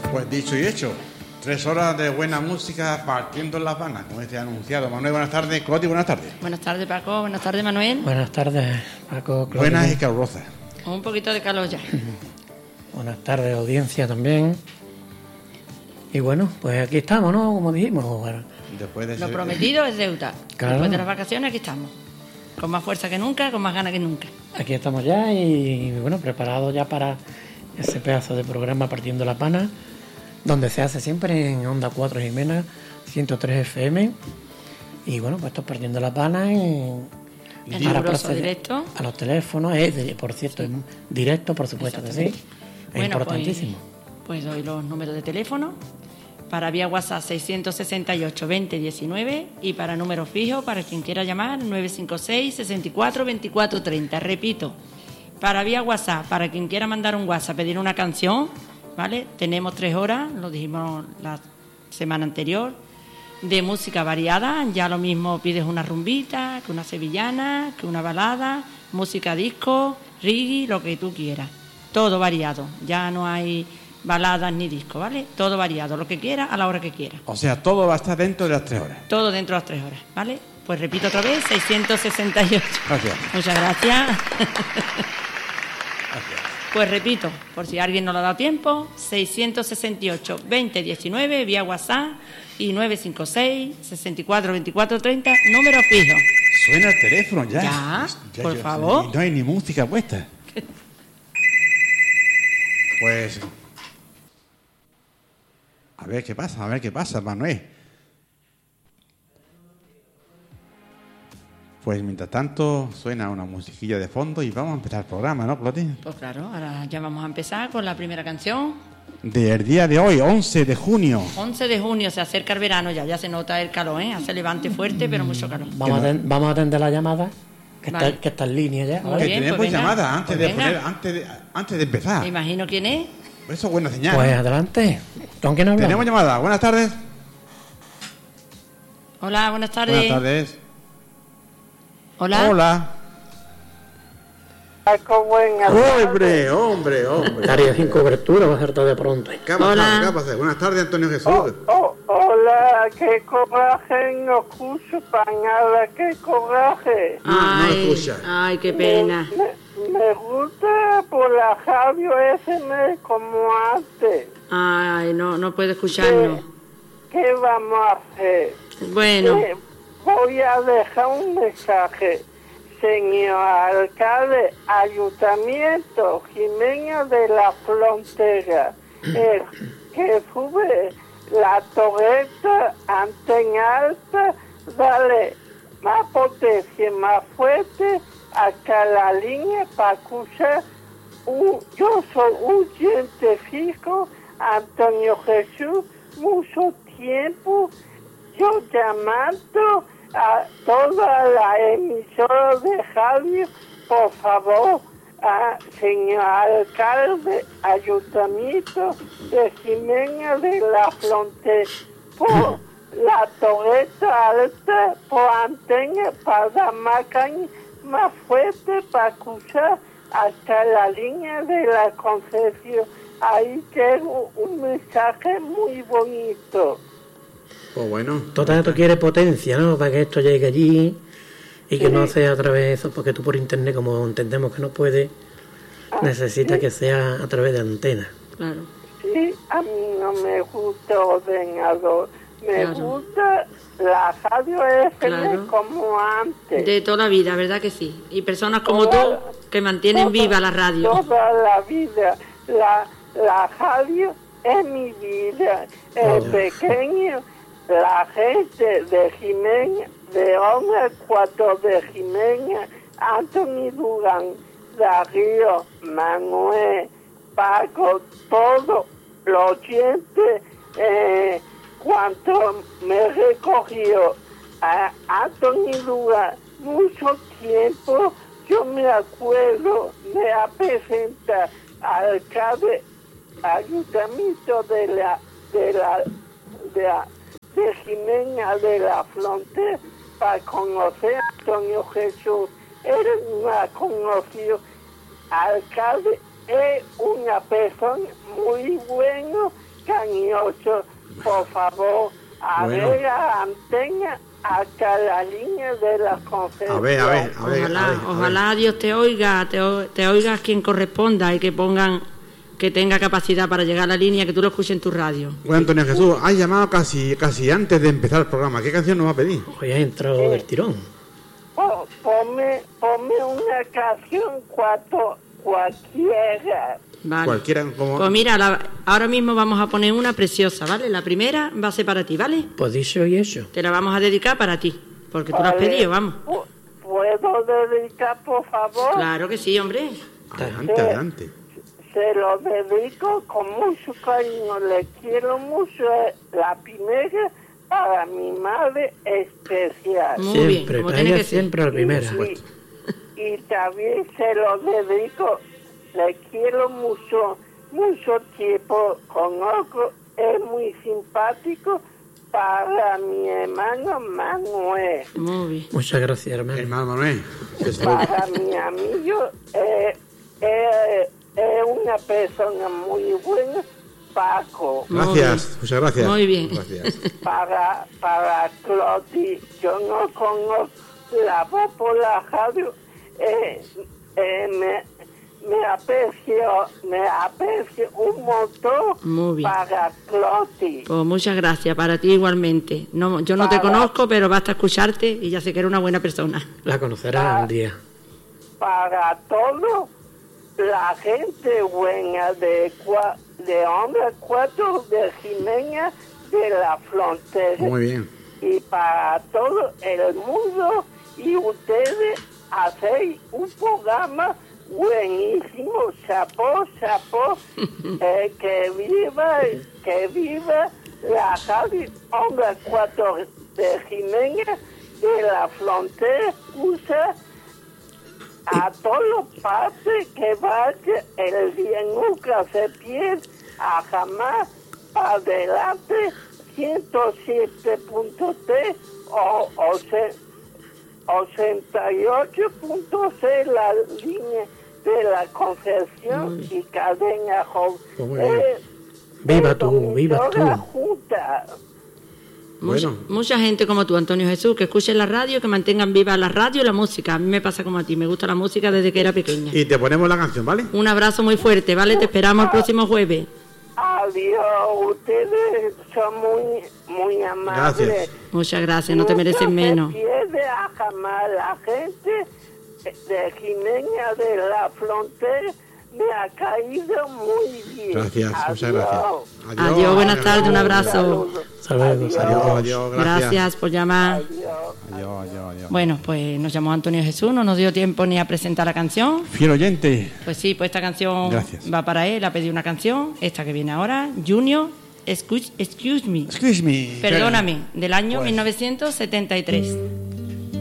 Pues dicho y hecho, 3 horas de buena música partiendo en Las Vanas, como este anunciado. Manuel, buenas tardes. Cloti, buenas tardes. Buenas tardes, Paco. Buenas tardes, Manuel. Buenas tardes, Paco. Cloti. Buenas y calurosas. Un poquito de calor ya. Buenas tardes, audiencia también. Y bueno, pues aquí estamos, ¿no? Como dijimos. Bueno, Después de Lo prometido es deuda. Claro. Después de las vacaciones, aquí estamos. Con más fuerza que nunca, con más ganas que nunca. aquí estamos ya y bueno, preparados ya para ese pedazo de programa Partiendo la Pana, donde se hace siempre en Onda 4 Jimena, 103 FM. Y bueno, pues esto es Partiendo la Pana En riguroso directo. a los teléfonos. Por cierto, es directo, por supuesto que sí. Es Bueno, importantísimo. Pues doy los números de teléfono. Para vía WhatsApp 668 20 19 y para número fijo, para quien quiera llamar, 956 64 24 30. Repito, para vía WhatsApp, para quien quiera mandar un WhatsApp, pedir una canción, ¿vale? Tenemos 3 horas, lo dijimos la semana anterior, de música variada. Ya lo mismo pides una rumbita, que una sevillana, que una balada, música disco, reggae, lo que tú quieras. Todo variado, ya no hay baladas ni disco, ¿vale? Todo variado, lo que quiera, a la hora que quiera. O sea, todo va a estar dentro de las 3 horas. Todo dentro de las 3 horas, ¿vale? Pues repito otra vez, 668. Gracias. Muchas gracias. Gracias. Pues repito, por si alguien no le ha dado tiempo, 668 20 19 vía WhatsApp y 956 64 24 30, número fijo. Suena el teléfono ya. Ya, por favor. Y no hay ni música puesta. Pues... A ver qué pasa, Manuel. Pues mientras tanto suena una musiquilla de fondo y vamos a empezar el programa, ¿no, Cloti? Pues claro, ahora ya vamos a empezar con la primera canción. Del día de hoy, 11 de junio. 11 de junio, se acerca el verano ya se nota el calor, ¿eh? Hace levante fuerte, pero mucho calor. Vamos a atender la llamada, que, Vale. está en línea ya. Muy Que bien, tenemos pues venga, llamada antes pues de venga. antes de empezar. Me imagino quién es. Eso es buena señal. Pues adelante. ¿Con quién hablamos? Tenemos llamada. Buenas tardes. Hola, buenas tardes. Buenas tardes. Hola. Hola. Hombre. Estaría sin cobertura, va a ser tarde pronto. ¿Qué ha pasado? Hola. ¿Qué ha pasado? Buenas tardes, Antonio Jesús. Hola, qué coraje, no escucho para nada, qué coraje. No escucha. Ay, qué pena. Me gusta por la radio FM como antes. Ay, no puedo escucharnos. ¿Qué vamos a hacer? Bueno, Voy a dejar un mensaje. Señor alcalde, Ayuntamiento Jimena de la Frontera, que sube la torreta antena alta, dale más potencia, más fuerte hasta la línea para escuchar. Yo soy un científico, Antonio Jesús, mucho tiempo, yo llamando a toda la emisora de radio, por favor, señor alcalde, Ayuntamiento de Jimena de la Frontera, por la torreta alta, por antena, para dar más caña, más fuerte para escuchar hasta la línea de la Concesión. Ahí tengo un mensaje muy bonito. Pues bueno. Total, tú quieres potencia, ¿no? Para que esto llegue allí y que no sea a través de eso, porque tú por internet, como entendemos que no puede, necesita que sea a través de antena. claro. Sí, a mí no me gusta el ordenador, me Claro. gusta la radio FM Claro. como antes. De toda la vida, ¿verdad que sí? Y personas como tú que mantienen viva la radio. Toda la vida, la radio es mi vida. El pequeño, la gente de Jimena, de Onda 4 de Jimena, Anthony Durán, Darío, Manuel, Paco, todos los oyentes, cuando me recogió a Anthony Durán, mucho tiempo, yo me acuerdo de presentar al alcalde Ayuntamiento de Jimena de la Frontera para conocer a Antonio Jesús. Él no ha conocido alcalde, es una persona muy buena Can y 8, por favor, a Bueno. ver la antena hasta la línea de la concesión. A ver. Ojalá Dios te oiga, te oigas quien corresponda y que pongan, que tenga capacidad para llegar a la línea, que tú lo escuches en tu radio. Bueno, Antonio Jesús, has llamado casi antes de empezar el programa. ¿Qué canción nos va a pedir? Hoy ha entrado del tirón. Ponme una canción cualquiera. Vale. Cualquiera como... Pues mira, ahora mismo vamos a poner una preciosa, ¿vale? La primera va a ser para ti, ¿vale? Pues dicho y hecho. Te la vamos a dedicar para ti, porque tú la has Vale. pedido, vamos. ¿Puedo dedicar, por favor? Claro que sí, hombre. Adelante. Se lo dedico con mucho cariño, le quiero mucho. La primera para mi madre especial. Muy bien, Siempre, como para tiene ella que ser. siempre la primera. Y también se lo dedico, le quiero mucho tiempo, conozco, es muy simpático, para mi hermano Manuel. Muy bien. Muchas gracias, hermano. Hermano Manuel. que salud. Para mi amigo es una persona muy buena, Paco. Gracias, muchas gracias. Muy bien. Gracias. Para Cloti, yo no conozco la voz por la radio, me aprecio un montón. Muy bien. Para Cloti. Pues muchas gracias, para ti igualmente. No, yo no te conozco, pero basta escucharte y ya sé que eres una buena persona. La conocerás un día. Para todo la gente buena de Onda 4 de Jiménez de la Frontera. Muy bien. Y para todo el mundo, y ustedes hacéis un programa buenísimo, chapó, que viva la radio Onda 4 de Jiménez de la Frontera, USA, a todas partes que vaya, el día nunca se pierde, a jamás, para adelante, 107.3 o 88.6 la línea de la Concepción y Cadena Joven. Muy bien. Viva tú, viva tú. Junta. Bueno. Mucha gente como tú, Antonio Jesús, que escuchen la radio, que mantengan viva la radio y la música. A mí me pasa como a ti, me gusta la música desde que era pequeña. Y te ponemos la canción, ¿vale? Un abrazo muy fuerte, ¿vale? Te esperamos el próximo jueves. Adiós, ustedes son muy amables. Gracias. Muchas gracias, no te mereces menos. No se pierde a jamás la gente de Jiménez de la Frontera, me ha caído muy bien. Gracias, muchas gracias. Adiós, buenas tardes, un abrazo. Saludos, Adiós, Gracias por llamar. Adiós. Bueno, pues nos llamó Antonio Jesús, no nos dio tiempo ni a presentar la canción. Fiel oyente. Pues sí, pues esta canción Gracias. va para él, ha pedido una canción, esta que viene ahora, Junior, Excuse Me, Excuse me. perdóname, del año Pues. 1973.